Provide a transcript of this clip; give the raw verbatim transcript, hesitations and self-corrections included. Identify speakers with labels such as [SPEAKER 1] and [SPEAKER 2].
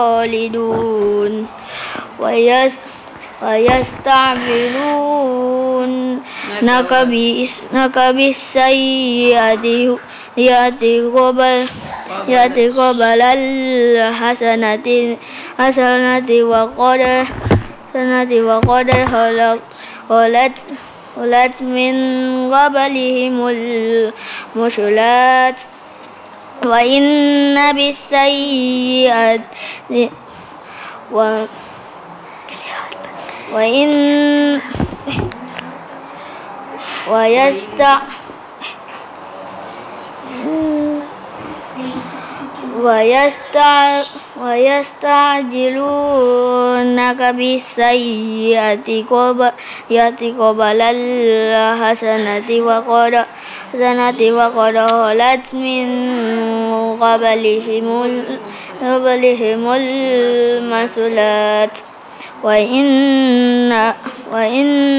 [SPEAKER 1] خالدون ويس ويستعملونك بس- نك بالسيئة يأتي قبل يأتي قبل الحسنة حسنة وقد حسنة وقد خلق خلت خلت من قبلهم المرسلات وإن بالسيئة و وإن ويستع ويستع ويستعجلونك بالسيئة قبل يأتي قبل الحسنة وقد حسنة وقد خلت من قبلهم قبلهم المثلات وإن وإن